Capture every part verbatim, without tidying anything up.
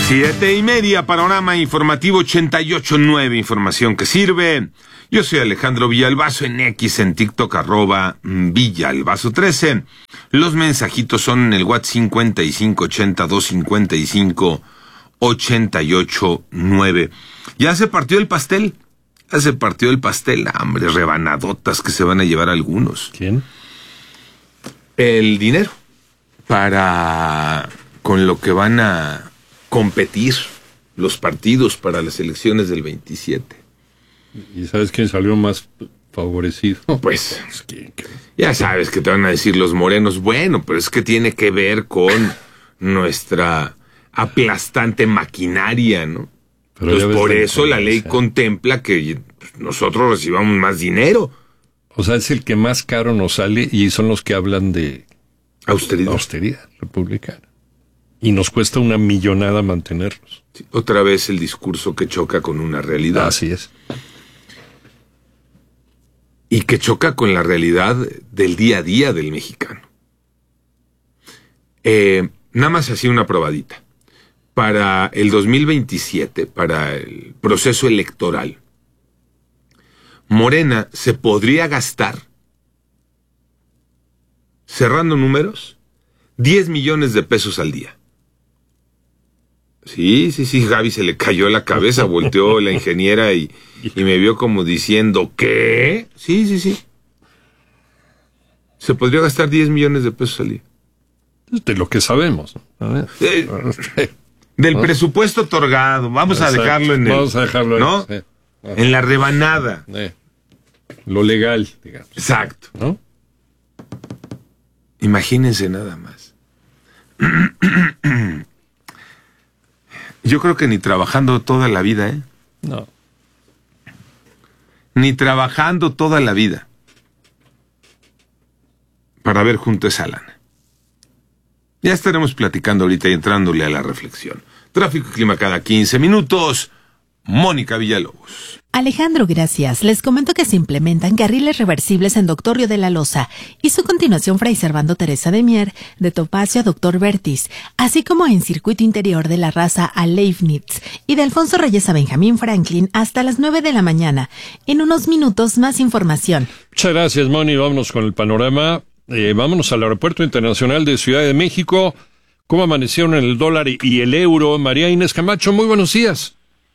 Siete y media, panorama informativo ochenta y ocho punto nueve, información que sirve. Yo soy Alejandro Villalbazo, en X, en TikTok, arroba Villalbazo trece. Los mensajitos son en el WhatsApp cincuenta y cinco ochenta, doscientos cincuenta y cinco, ochenta y ocho nueve. Ya se partió el pastel, ya se partió el pastel, hambre, rebanadotas que se van a llevar algunos. ¿Quién? El dinero, para, con lo que van a competir los partidos para las elecciones del veintisiete. ¿Y sabes quién salió más favorecido? Pues, Es que- que- ya sabes que te van a decir los morenos, bueno, pero es que tiene que ver con nuestra aplastante maquinaria, ¿no? Pero ya Entonces, ves por la eso la ley diferencia. contempla que nosotros recibamos más dinero. O sea, es el que más caro nos sale y son los que hablan de Austeridad. austeridad republicana. Y nos cuesta una millonada mantenerlos. Sí, otra vez el discurso que choca con una realidad. Así es. Y que choca con la realidad del día a día del mexicano. Eh, nada más así una probadita. Para el dos mil veintisiete, para el proceso electoral, Morena se podría gastar, cerrando números, diez millones de pesos al día. Sí, sí, sí, Gaby se le cayó la cabeza, volteó la ingeniera y, y me vio como diciendo, ¿qué? Sí, sí, sí. Se podría gastar diez millones de pesos al día. De lo que sabemos. ¿no? A ver. Eh, Del presupuesto otorgado, vamos a Exacto. dejarlo en el, Vamos a dejarlo ahí, ¿no? sí. Ajá. En la rebanada. Eh, Lo legal, digamos. Exacto. ¿No? Imagínense nada más. Yo creo que ni trabajando toda la vida, ¿eh? No. Ni trabajando toda la vida para ver junto esa lana. Ya estaremos platicando ahorita y entrándole a la reflexión. Tráfico y clima cada quince minutos. Mónica Villalobos. Alejandro, gracias. Les comento que se implementan carriles reversibles en Doctor Río de la Loza y su continuación Fray Servando Teresa de Mier, de Topacio a Doctor Vertis, así como en circuito interior de La Raza a Leibniz y de Alfonso Reyes a Benjamín Franklin hasta las nueve de la mañana. En unos minutos más información. Muchas gracias, Moni. Vámonos con el panorama. Eh, vámonos al Aeropuerto Internacional de Ciudad de México. ¿Cómo amanecieron el dólar y el euro? María Inés Camacho, muy buenos días.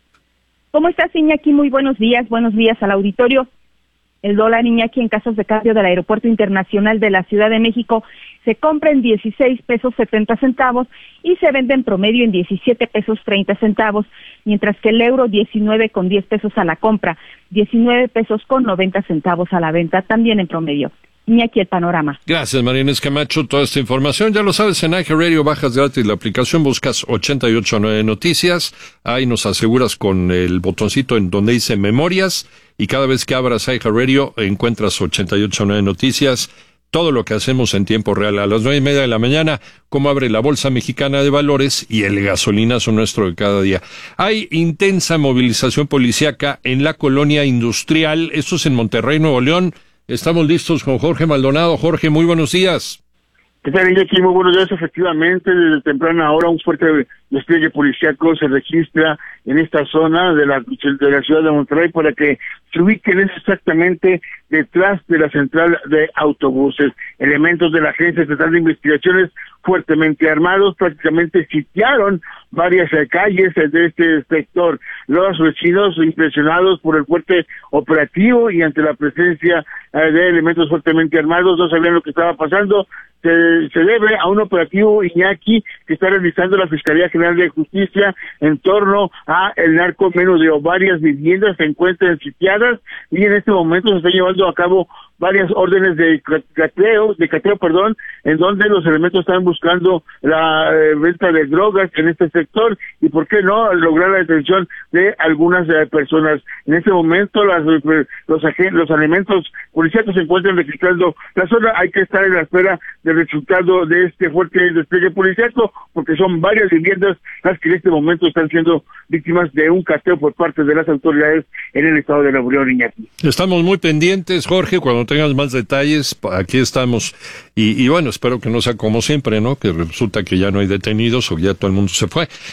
¿Cómo estás, Iñaki? Muy buenos días, buenos días al auditorio. El dólar, Iñaki, en casas de cambio del Aeropuerto Internacional de la Ciudad de México se compra en dieciséis pesos setenta centavos y se vende en promedio en diecisiete pesos treinta centavos, mientras que el euro diecinueve con diez pesos a la compra, diecinueve pesos con noventa centavos a la venta, también en promedio. Iñaki, el panorama. Gracias, María Inés Camacho. Toda esta información, ya lo sabes, en iHeartRadio bajas gratis la aplicación, buscas ochenta y ocho punto nueve Noticias, ahí nos aseguras con el botoncito en donde dice Memorias, y cada vez que abras iHeartRadio encuentras ochenta y ocho punto nueve Noticias, todo lo que hacemos en tiempo real. A las nueve y media de la mañana, cómo abre la Bolsa Mexicana de Valores y el gasolinazo nuestro de cada día. Hay intensa movilización policíaca en la colonia industrial, esto es en Monterrey, Nuevo León. Estamos listos con Jorge Maldonado. Jorge, muy buenos días. ¿Qué tal, Iñaki? Muy buenos días. Efectivamente, desde temprana hora un fuerte despliegue policíaco se registra en esta zona de la, de la ciudad de Monterrey para que se ubiquen exactamente detrás de la central de autobuses. Elementos de la Agencia Estatal de Investigaciones fuertemente armados prácticamente sitiaron varias eh, calles eh, de este sector. Los vecinos, impresionados por el fuerte operativo y ante la presencia eh, de elementos fuertemente armados, no sabían lo que estaba pasando. Se, se debe a un operativo, Iñaki, que está realizando la Fiscalía General de Justicia en torno a el narcomenudeo. Varias viviendas se encuentran sitiadas y en este momento se está llevando a cabo varias órdenes de cateo, de cateo, perdón, en donde los elementos están buscando la eh, venta de drogas en este sector y, por qué no, lograr la detención de algunas eh, personas. En este momento las, eh, los agen- los elementos policíacos se encuentran registrando la zona. Hay que estar en la espera del resultado de este fuerte despliegue policíaco, porque son varias viviendas las que en este momento están siendo víctimas de un cateo por parte de las autoridades en el estado de Nuevo León, Iñaki. Estamos muy pendientes, Jorge, cuando tengas más detalles, aquí estamos. Y, y bueno, espero que no sea como siempre, ¿no? Que resulta que ya no hay detenidos o ya todo el mundo se fue.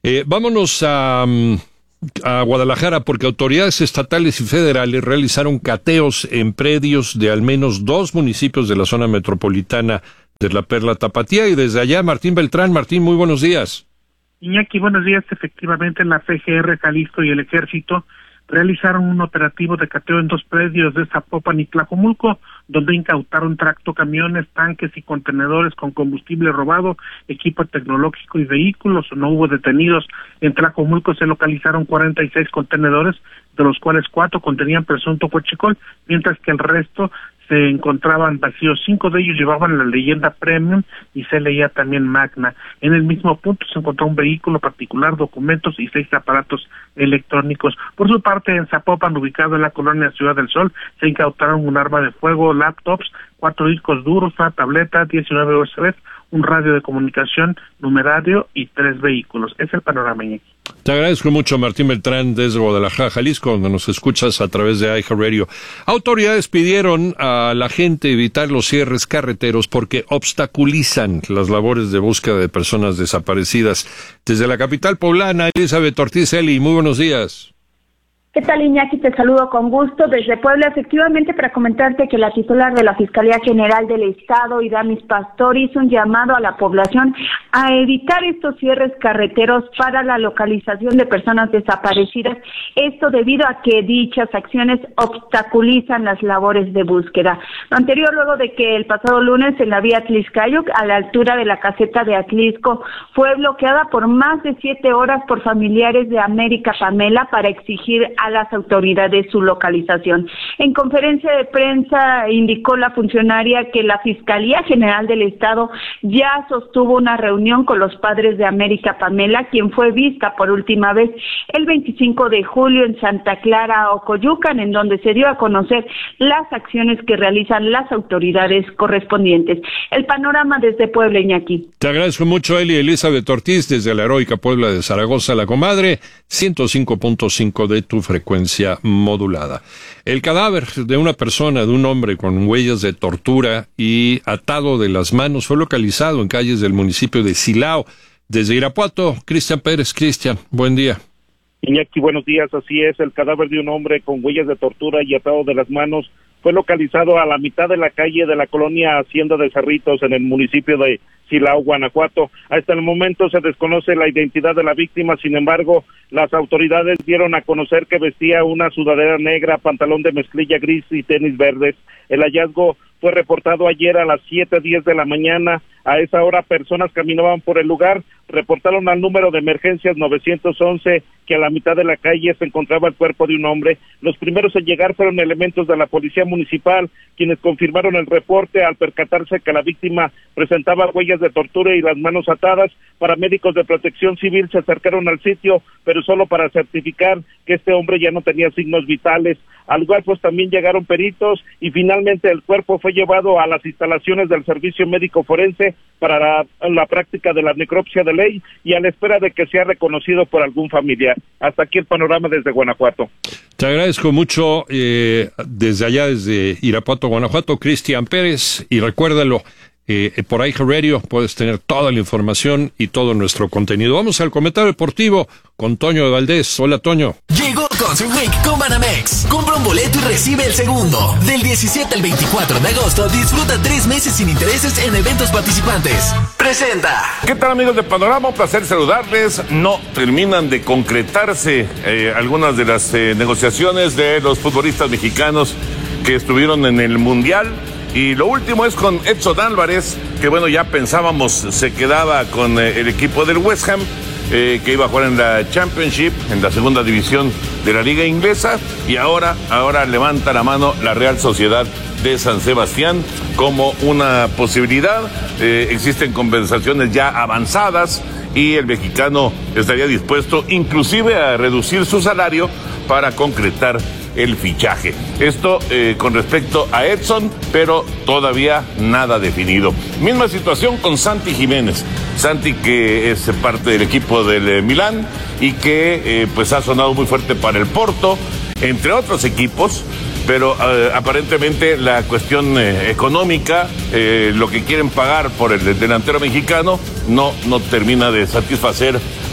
Eh, vámonos a, a Guadalajara, porque autoridades estatales y federales realizaron cateos en predios de al menos dos municipios de la zona metropolitana de la Perla Tapatía. Y desde allá, Martín Beltrán. Martín, muy buenos días. Iñaki, buenos días. Efectivamente, la F G R Jalisco y el Ejército realizaron un operativo de cateo en dos predios de Zapopan y Tlajomulco, donde incautaron tractocamiones, tanques y contenedores con combustible robado, equipo tecnológico y vehículos. No hubo detenidos. En Tlajomulco se localizaron cuarenta y seis contenedores, de los cuales cuatro contenían presunto huachicol, mientras que el resto se encontraban vacíos. Cinco de ellos llevaban la leyenda Premium y se leía también Magna. En el mismo punto se encontró un vehículo particular, documentos y seis aparatos electrónicos. Por su parte, en Zapopan, ubicado en la colonia Ciudad del Sol, se incautaron un arma de fuego, laptops, cuatro discos duros, una tableta, diecinueve U S B, un radio de comunicación, numerario y tres vehículos. Es el panorama. Te agradezco mucho, Martín Beltrán, desde Guadalajara, Jalisco, donde nos escuchas a través de iHeartRadio. Autoridades pidieron a la gente evitar los cierres carreteros porque obstaculizan las labores de búsqueda de personas desaparecidas. Desde la capital poblana, Elizabeth Ortiz Eli, muy buenos días. ¿Qué tal, Iñaki? Te saludo con gusto desde Puebla, efectivamente, para comentarte que la titular de la Fiscalía General del Estado, Idamis Pastor, hizo un llamado a la población a evitar estos cierres carreteros para la localización de personas desaparecidas, esto debido a que dichas acciones obstaculizan las labores de búsqueda. Lo anterior luego de que el pasado lunes en la vía Atlixcayuc, a la altura de la caseta de Atlisco, fue bloqueada por más de siete horas por familiares de América Pamela para exigir a las autoridades su localización. En conferencia de prensa indicó la funcionaria que la Fiscalía General del Estado ya sostuvo una reunión con los padres de América Pamela, quien fue vista por última vez el veinticinco de julio en Santa Clara, Ocoyucan, en donde se dio a conocer las acciones que realizan las autoridades correspondientes. El panorama desde Puebla, Iñaki. Te agradezco mucho, Eli. Elizabeth Ortiz, desde la heroica Puebla de Zaragoza, la comadre, ciento cinco punto cinco de tu frecuencia modulada. El cadáver de una persona, de un hombre con huellas de tortura y atado de las manos, fue localizado en calles del municipio de Silao. Desde Irapuato, Cristian Pérez. Cristian, buen día. Iñaki, buenos días. Así es, el cadáver de un hombre con huellas de tortura y atado de las manos fue localizado a la mitad de la calle de la colonia Hacienda de Cerritos, en el municipio de Silao, Guanajuato. Hasta el momento se desconoce la identidad de la víctima. Sin embargo, las autoridades dieron a conocer que vestía una sudadera negra, pantalón de mezclilla gris y tenis verdes. El hallazgo fue reportado ayer a las siete diez de la mañana. A esa hora, personas caminaban por el lugar, reportaron al número de emergencias nueve once que a la mitad de la calle se encontraba el cuerpo de un hombre. Los primeros en llegar fueron elementos de la policía municipal, quienes confirmaron el reporte al percatarse que la víctima presentaba huellas de tortura y las manos atadas. Paramédicos de Protección Civil se acercaron al sitio, pero solo para certificar que este hombre ya no tenía signos vitales. Al lugar pues también llegaron peritos y finalmente el cuerpo fue llevado a las instalaciones del Servicio Médico Forense para la, la práctica de la necropsia de ley y a la espera de que sea reconocido por algún familiar. Hasta aquí el panorama desde Guanajuato. Te agradezco mucho eh, desde allá, desde Irapuato, Guanajuato, Cristian Pérez, y recuérdalo, eh, por iHeartRadio puedes tener toda la información y todo nuestro contenido. Vamos al comentario deportivo con Toño de Valdés. Hola, Toño. Llegó Concert Week con Banamex. Compra un boleto y recibe el segundo. Del diecisiete al veinticuatro de agosto, disfruta tres meses sin intereses en eventos participantes. Presenta. ¿Qué tal, amigos de Panorama? Un placer saludarles. No terminan de concretarse eh, algunas de las eh, negociaciones de los futbolistas mexicanos que estuvieron en el Mundial. Y lo último es con Edson Álvarez, que bueno, ya pensábamos se quedaba con eh, el equipo del West Ham, eh, que iba a jugar en la Championship, en la segunda división de la Liga Inglesa, y ahora, ahora levanta la mano la Real Sociedad de San Sebastián como una posibilidad. Eh, existen conversaciones ya avanzadas y el mexicano estaría dispuesto inclusive a reducir su salario para concretar el fichaje. Esto eh, con respecto a Edson, pero todavía nada definido. Misma situación con Santi Jiménez. Santi, que es parte del equipo del eh, Milán y que eh, pues ha sonado muy fuerte para el Porto, entre otros equipos, pero eh, aparentemente la cuestión eh, económica, eh, lo que quieren pagar por el delantero mexicano, no, no termina de satisfacer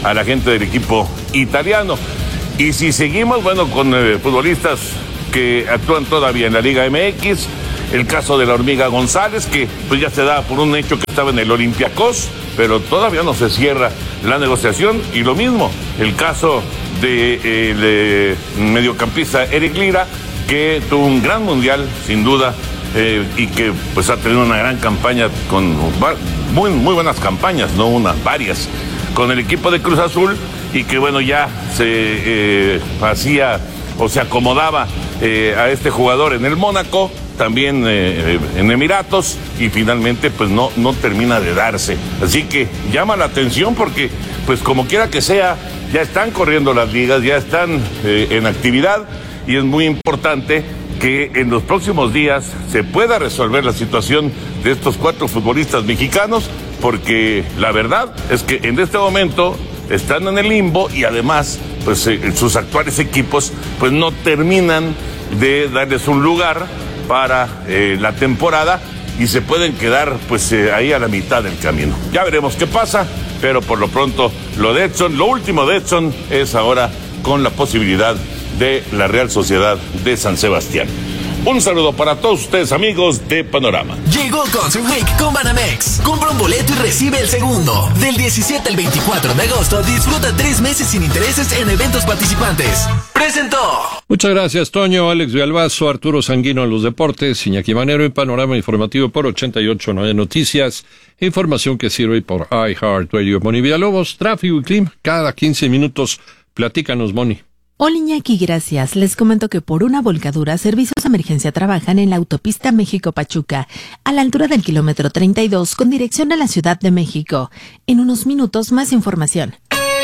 a la gente del equipo italiano. Y si seguimos, bueno, con eh, futbolistas que actúan todavía en la Liga M X, el caso de la Hormiga González, que pues ya se da por un hecho que estaba en el Olympiacos, pero todavía no se cierra la negociación. Y lo mismo, el caso de, eh, de mediocampista Eric Lira, que tuvo un gran mundial, sin duda, eh, y que pues ha tenido una gran campaña, con muy, muy buenas campañas, no unas, varias, con el equipo de Cruz Azul, y que bueno, ya se eh, hacía o se acomodaba eh, a este jugador en el Mónaco, también eh, en Emiratos, y finalmente pues no, no termina de darse. Así que llama la atención porque pues como quiera que sea, ya están corriendo las ligas, ya están eh, en actividad, y es muy importante que en los próximos días se pueda resolver la situación de estos cuatro futbolistas mexicanos, porque la verdad es que en este momento están en el limbo, y además pues eh, sus actuales equipos pues no terminan de darles un lugar para eh, la temporada, y se pueden quedar pues eh, ahí a la mitad del camino. Ya veremos qué pasa, pero por lo pronto lo de Edson, lo último de Edson es ahora con la posibilidad de la Real Sociedad de San Sebastián. Un saludo para todos ustedes, amigos de Panorama. Llegó Concert Week con Banamex. Compra un boleto y recibe el segundo. Del diecisiete al veinticuatro de agosto, disfruta tres meses sin intereses en eventos participantes. ¡Presentó! Muchas gracias, Toño, Alex Villalbazo, Arturo Sanguino en los deportes, Iñaki Manero en Panorama Informativo por ochenta y ocho punto nueve Noticias. Información que sirve por iHeartRadio. Moni Villalobos, tráfico y clima, cada quince minutos. Platícanos, Moni. Hola Iñaki, gracias. Les comento que por una volcadura, servicios de emergencia trabajan en la autopista México-Pachuca, a la altura del kilómetro treinta y dos, con dirección a la Ciudad de México. En unos minutos, más información.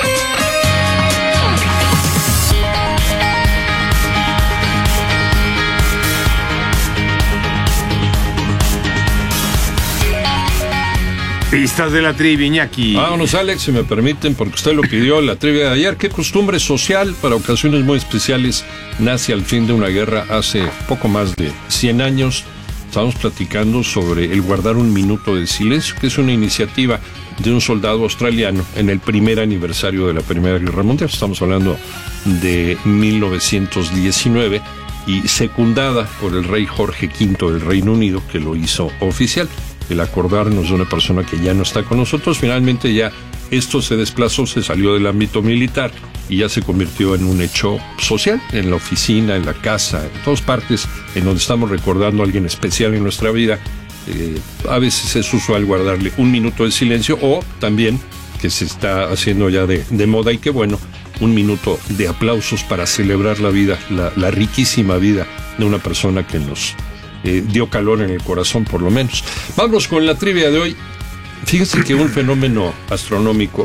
Pistas de la trivia, Iñaki. Vámonos, Alex, si me permiten, porque usted lo pidió, la trivia de ayer. ¿Qué costumbre social para ocasiones muy especiales nace al fin de una guerra hace poco más de cien años? Estamos platicando sobre el guardar un minuto de silencio, que es una iniciativa de un soldado australiano en el primer aniversario de la Primera Guerra Mundial. Estamos hablando de mil novecientos diecinueve, y secundada por el rey Jorge quinto del Reino Unido, que lo hizo oficial. El acordarnos de una persona que ya no está con nosotros, finalmente ya esto se desplazó, se salió del ámbito militar y ya se convirtió en un hecho social, en la oficina, en la casa, en todas partes, en donde estamos recordando a alguien especial en nuestra vida. Eh, a veces es usual guardarle un minuto de silencio, o también, que se está haciendo ya de, de moda, y qué bueno, un minuto de aplausos para celebrar la vida, la, la riquísima vida de una persona que nos Eh, dio calor en el corazón, por lo menos. Vamos con la trivia de hoy. Fíjense que un fenómeno astronómico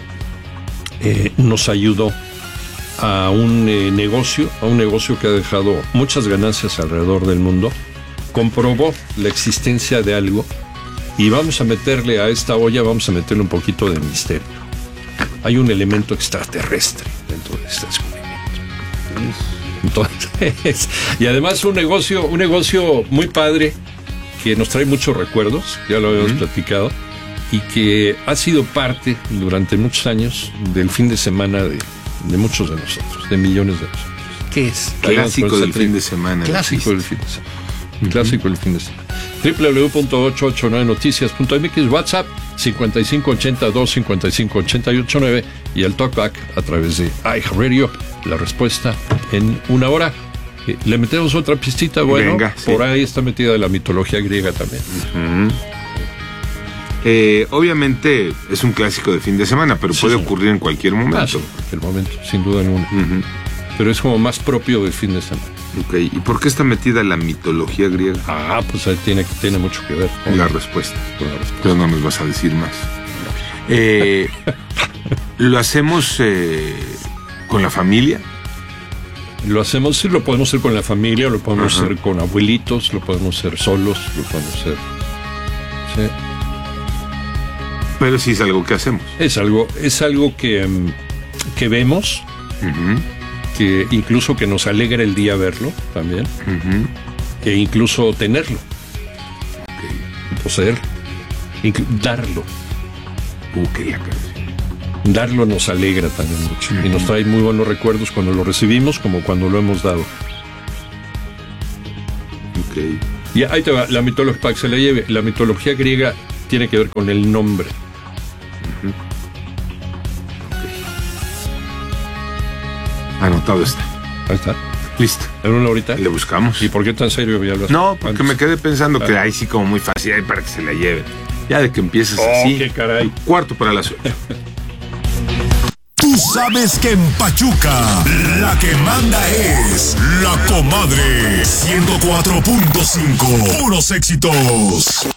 eh, nos ayudó a un eh, negocio, a un negocio que ha dejado muchas ganancias alrededor del mundo. Comprobó la existencia de algo, y vamos a meterle a esta olla, vamos a meterle un poquito de misterio. Hay un elemento extraterrestre dentro de este descubrimiento. Entonces, y además un negocio, un negocio muy padre, que nos trae muchos recuerdos, ya lo habíamos uh-huh. platicado, y que ha sido parte durante muchos años del fin de semana de, de muchos de nosotros, de millones de nosotros. ¿Qué es? Clásico del fin de semana. Clásico del fin de semana. Uh-huh. Clásico del fin de semana. doble u doble u doble u punto ochocientos ochenta y nueve noticias punto m x, WhatsApp cincuenta y cinco ochenta y dos cincuenta y cinco ochenta y ocho nueve, y el Talkback a través de iHeartRadio. La respuesta en una hora. Eh, le metemos otra pistita, bueno, Venga, sí. Por ahí está metida la mitología griega también. Uh-huh. Eh, obviamente es un clásico de fin de semana, pero sí, puede sí. ocurrir en cualquier momento. Ah, sí, en cualquier momento, sin duda alguna. Uh-huh. Pero es como más propio del fin de semana. Ok, ¿y por qué está metida la mitología griega? Ah, pues ahí tiene, tiene mucho que ver con la respuesta. Con la respuesta. Pero no nos vas a decir más. Eh, ¿Lo hacemos eh, con la familia? Lo hacemos, sí, lo podemos hacer con la familia, lo podemos Ajá. hacer con abuelitos, lo podemos hacer solos, lo podemos hacer... Sí. Pero sí es algo que hacemos. Es algo, es algo que, que vemos, uh-huh. que incluso que nos alegra el día verlo también, uh-huh. e incluso tenerlo, okay. poseerlo, inclu- darlo. Uh, qué la canción. darlo nos alegra también mucho. Uh-huh. Y nos trae muy buenos recuerdos cuando lo recibimos como cuando lo hemos dado. Okay. Y ahí te va, la mitología, para que se la lleve, la mitología griega tiene que ver con el nombre. Uh-huh. Okay. Anotado está. Ahí está. Listo. ¿En una horita? Le buscamos. ¿Y por qué tan serio, Villalbazo? No, porque Antes. me quedé pensando ah. que ahí sí como muy fácil, ahí para que se la lleven. Ya de que empieces oh, así. Qué caray. Cuarto para las ocho. Tú sabes que en Pachuca la que manda es la comadre ciento cuatro punto cinco. Puros éxitos.